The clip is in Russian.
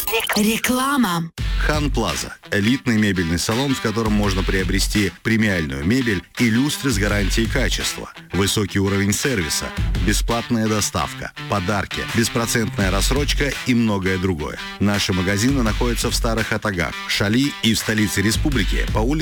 Реклама. Хан Плаза – элитный мебельный салон, в котором можно приобрести премиальную мебель и люстры с гарантией качества, высокий уровень сервиса, бесплатная доставка, подарки, беспроцентная рассрочка и многое другое. Наши магазины находятся в Старых Атагах, Шали и в столице республики по улице